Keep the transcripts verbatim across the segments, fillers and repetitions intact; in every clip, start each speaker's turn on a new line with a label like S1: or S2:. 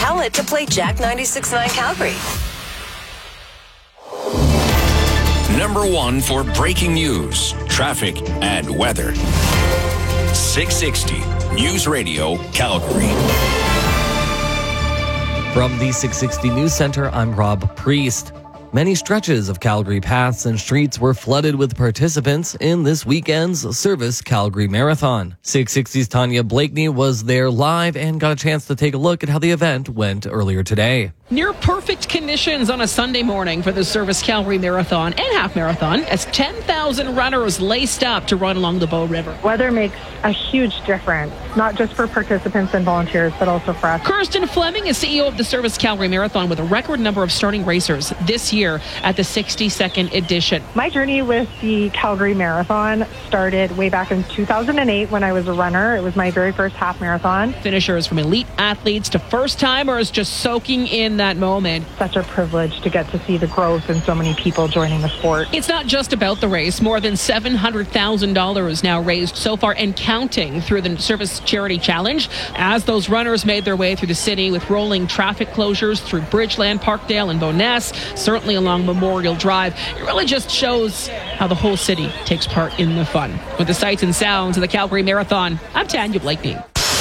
S1: Tell it to play Jack ninety-six point nine Calgary.
S2: Number one for breaking news, traffic, and weather. six sixty News Radio, Calgary.
S3: From the six sixty News Center, I'm Rob Priest. Many stretches of Calgary paths and streets were flooded with participants in this weekend's Service Calgary Marathon. six sixty's Tanya Blakeney was there live and got a chance to take a look at how the event went earlier today.
S4: Near perfect conditions on a Sunday morning for the Service Calgary Marathon and Half Marathon as ten thousand runners laced up to run along the Bow River.
S5: Weather makes a huge difference, not just for participants and volunteers, but also for us.
S4: Kirsten Fleming is C E O of the Service Calgary Marathon with a record number of starting racers this year at the sixty-second edition.
S5: My journey with the Calgary Marathon started way back in two thousand eight when I was a runner. It was my very first half marathon.
S4: Finishers from elite athletes to first-timers just soaking in that moment.
S5: Such a privilege to get to see the growth and so many people joining the sport.
S4: It's not just about the race. More than seven hundred thousand dollars now raised so far and counting through the Service Charity Challenge as those runners made their way through the city with rolling traffic closures through Bridgeland, Parkdale, and Bowness, certainly along Memorial Drive. It really just shows how the whole city takes part in the fun. With the sights and sounds of the Calgary Marathon, I'm Tanya Blakeney.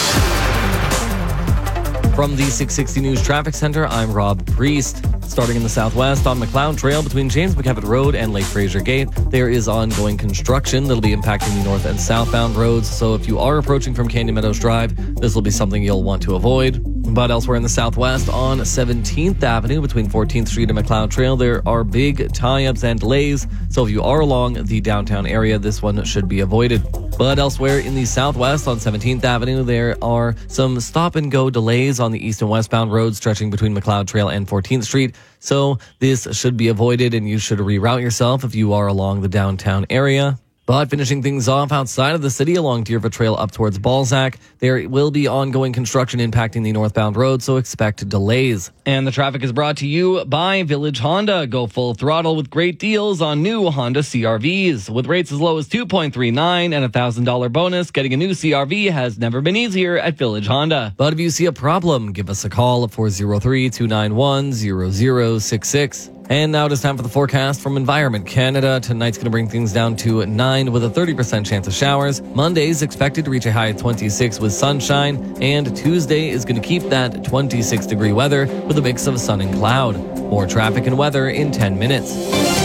S3: From the six sixty News Traffic Center, I'm Rob Priest. Starting in the southwest on McLeod Trail between James McKevitt Road and Lake Fraser Gate, there is ongoing construction that'll be impacting the north and southbound roads. So if you are approaching from Canyon Meadows Drive, this will be something you'll want to avoid. But elsewhere in the southwest on seventeenth Avenue between fourteenth Street and McLeod Trail, there are big tie-ups and delays. So if you are along the downtown area, this one should be avoided. But elsewhere in the southwest on seventeenth Avenue, there are some stop-and-go delays on the east and westbound roads stretching between McLeod Trail and fourteenth Street. So this should be avoided, and you should reroute yourself if you are along the downtown area. But finishing things off outside of the city along Deerfoot Trail up towards Balzac, there will be ongoing construction impacting the northbound road, so expect delays. And the traffic is brought to you by Village Honda. Go full throttle with great deals on new Honda C R Vs. With rates as low as two point three nine and a one thousand dollars bonus, getting a new C R V has never been easier at Village Honda. But if you see a problem, give us a call at four oh three, two nine one, zero zero six six. And now it is time for the forecast from Environment Canada. Tonight's going to bring things down to nine with a thirty percent chance of showers. Monday's expected to reach a high of twenty-six with sunshine. And Tuesday is going to keep that twenty-six degree weather with a mix of sun and cloud. More traffic and weather in ten minutes.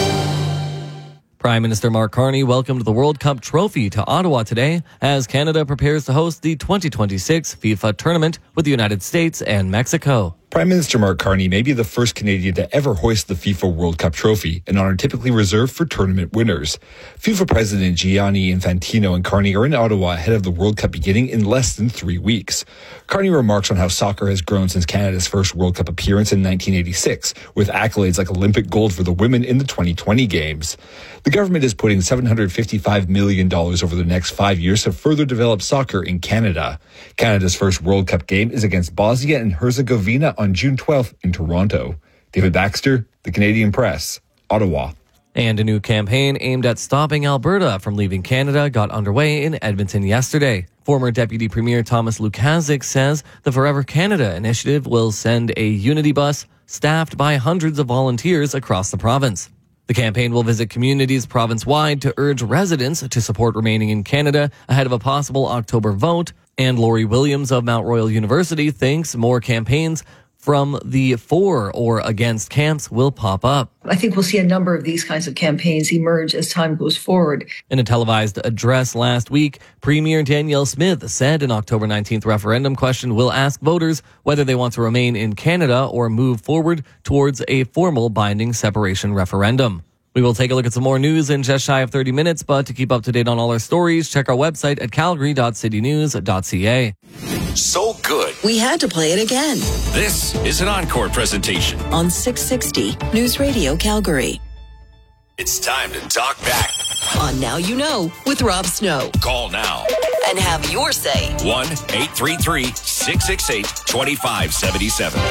S3: Prime Minister Mark Carney welcomed the World Cup trophy to Ottawa today as Canada prepares to host the twenty twenty-six FIFA tournament with the United States and Mexico.
S6: Prime Minister Mark Carney may be the first Canadian to ever hoist the FIFA World Cup trophy, an honor typically reserved for tournament winners. FIFA President Gianni Infantino and Carney are in Ottawa ahead of the World Cup beginning in less than three weeks. Carney remarks on how soccer has grown since Canada's first World Cup appearance in nineteen eighty-six, with accolades like Olympic gold for the women in the twenty twenty games. The government is putting seven hundred fifty-five million dollars over the next five years to further develop soccer in Canada. Canada's first World Cup game is against Bosnia and Herzegovina on June twelfth in Toronto. David Baxter, The Canadian Press, Ottawa.
S3: And a new campaign aimed at stopping Alberta from leaving Canada got underway in Edmonton yesterday. Former Deputy Premier Thomas Lukaszuk says the Forever Canada initiative will send a unity bus staffed by hundreds of volunteers across the province. The campaign will visit communities province-wide to urge residents to support remaining in Canada ahead of a possible October vote. And Laurie Williams of Mount Royal University thinks more campaigns from the for or against camps will pop up.
S7: I think we'll see a number of these kinds of campaigns emerge as time goes forward.
S3: In a televised address last week, Premier Danielle Smith said an October nineteenth referendum question will ask voters whether they want to remain in Canada or move forward towards a formal binding separation referendum. We will take a look at some more news in just shy of thirty minutes, but to keep up to date on all our stories, check our website at calgary dot city news dot c a.
S2: So good,
S1: We had to play it again
S2: this is an encore presentation
S1: on six sixty News Radio Calgary.
S2: It's time to talk back.
S1: On Now You Know with Rob Snow.
S2: Call now.
S1: And have your say.
S2: one eight three three, six six eight, two five seven seven.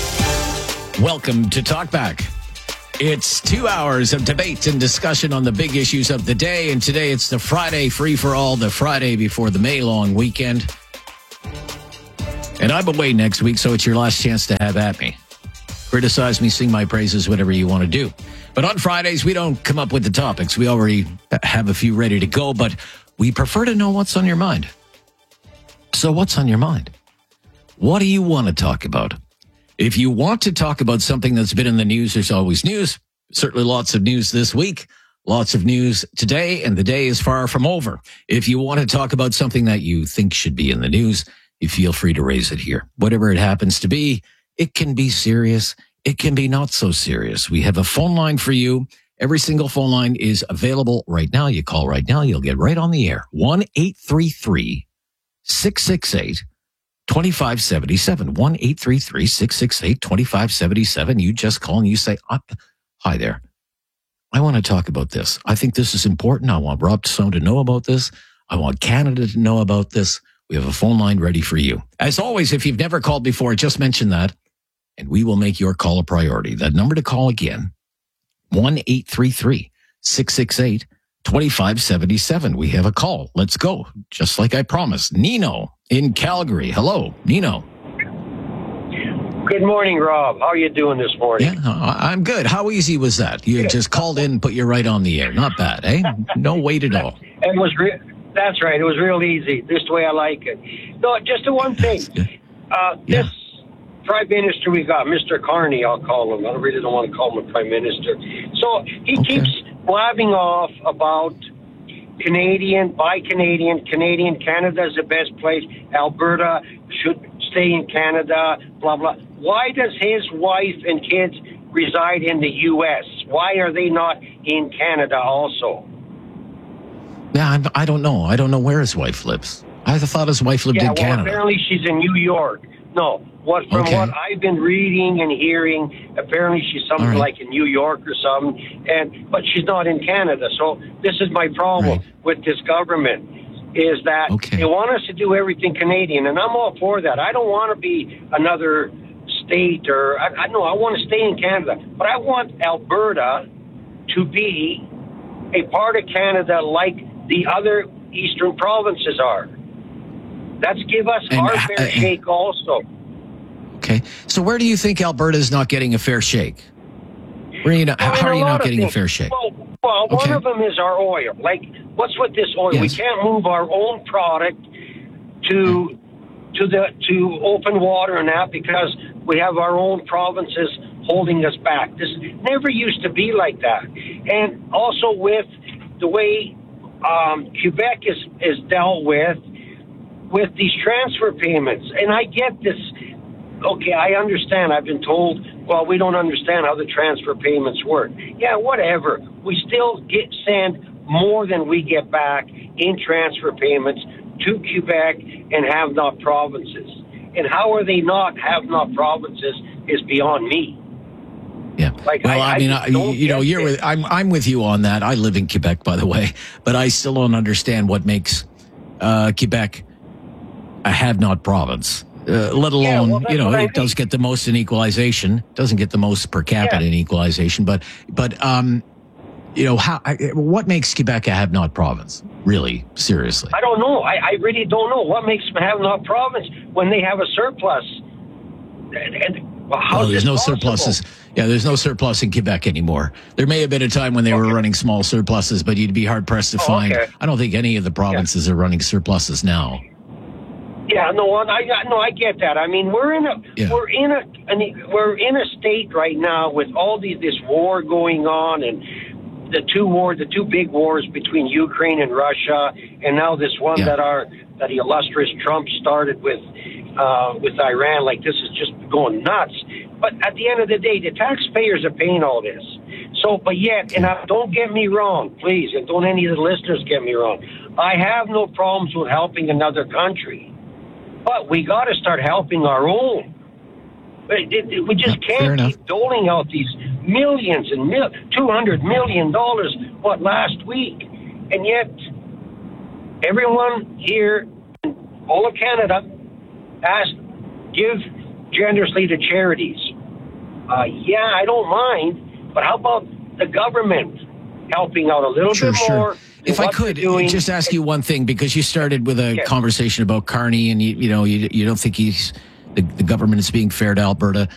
S8: Welcome to Talk Back. It's two hours of debate and discussion on the big issues of the day. And today it's the Friday free-for-all, the Friday before the May long weekend. And And I'm away next week, so it's your last chance to have at me. Criticize me, sing my praises, whatever you want to do. But on Fridays, we don't come up with the topics. We already have a few ready to go, but we prefer to know what's on your mind. So what's on your mind? What do you want to talk about? If you want to talk about something that's been in the news, there's always news. Certainly lots of news this week. Lots of news today, and the day is far from over. If you want to talk about something that you think should be in the news, you feel free to raise it here. Whatever it happens to be, it can be serious. It can be not so serious. We have a phone line for you. Every single phone line is available right now. You call right now. You'll get right on the air. one eight three three, six six eight, two five seven seven. one eight three three, six six eight, two five seven seven. You just call and you say, hi there. I want to talk about this. I think this is important. I want Rob Stone to know about this. I want Canada to know about this. We have a phone line ready for you. As always, if you've never called before, just mention that, and we will make your call a priority. That number to call again, one eight three three, six six eight, two five seven seven. We have a call. Let's go. Just like I promised. Nino in Calgary. Hello, Nino.
S9: Good morning, Rob. How are you doing this morning?
S8: Yeah, I'm good. How easy was that? You good. Just called in and put you right on the air. Not bad, eh? No wait at all.
S9: It was re- That's right. It was real easy. This the way I like it. No, just the one thing. Uh, this yeah. Prime Minister we got, Mister Carney, I'll call him. I really don't want to call him a Prime Minister. So he okay. keeps blabbing off about Canadian, by Canadian, Canadian, Canada's the best place. Alberta should stay in Canada, blah, blah. Why does his wife and kids reside in the U S? Why are they not in Canada also?
S8: Yeah, I'm, I don't know. I don't know where his wife lives. I thought his wife lived
S9: yeah,
S8: in
S9: well,
S8: Canada.
S9: Apparently she's in New York. No, what from
S8: okay.
S9: what I've been reading and hearing, apparently she's something right. like in New York or something, and but she's not in Canada. So this is my problem right. with this government, is that okay. they want us to do everything Canadian, and I'm all for that. I don't want to be another state, or I, I know I want to stay in Canada, but I want Alberta to be a part of Canada like the other eastern provinces are. Let's give us and, our fair uh, shake also.
S8: Okay. So where do you think Alberta is not getting a fair shake? Where are you not, well, how are you not getting things. a fair shake?
S9: Well, well okay. one of them is our oil. Like, what's with this oil? Yes. We can't move our own product to to the to open water and that because we have our own provinces holding us back. This never used to be like that. And also with the way um, Quebec is, is dealt with, with these transfer payments. And I get this. Okay, I understand. I've been told, well, we don't understand how the transfer payments work. Yeah, whatever. We still get send more than we get back in transfer payments to Quebec and have-not provinces. And how are they not have-not provinces is beyond me.
S8: Yeah. Like, well, I, I mean, I, you know, you're with, I'm I'm with you on that. I live in Quebec, by the way, but I still don't understand what makes uh, Quebec a have-not province. Uh, let alone, yeah, well, you know, it does get the most in equalization, doesn't get the most per capita yeah. in equalization, but, but, um, you know, how, what makes Quebec a have-not province? Really, seriously.
S9: I don't know. I, I really don't know what makes them a have-not province when they have a surplus. And, and well, how
S8: well, there's no
S9: possible?
S8: surpluses. Yeah, there's no surplus in Quebec anymore. There may have been a time when they okay. were running small surpluses, but you'd be hard-pressed to oh, find. Okay. I don't think any of the provinces yeah. are running surpluses now.
S9: Yeah, no, I no, I get that. I mean, we're in a yeah. we're in a an, we're in a state right now with all these this war going on, and the two war, the two big wars between Ukraine and Russia, and now this one yeah. that our that the illustrious Trump started with uh, with Iran. Like, this is just going nuts. But at the end of the day, the taxpayers are paying all this. So, but yet, and I, don't get me wrong, please, and don't any of the listeners get me wrong. I have no problems with helping another country. But we got to start helping our own. We just can't keep doling out these millions and mil- two hundred million dollars, what, last week. And yet, everyone here in all of Canada has give generously to charities. Uh, yeah, I don't mind, but how about the government helping out a little
S8: sure,
S9: bit
S8: sure.
S9: more?
S8: If I could just ask you one thing, because you started with a
S9: yeah.
S8: conversation about Carney, and you, you know you you don't think he's The, the government is being fair to Alberta.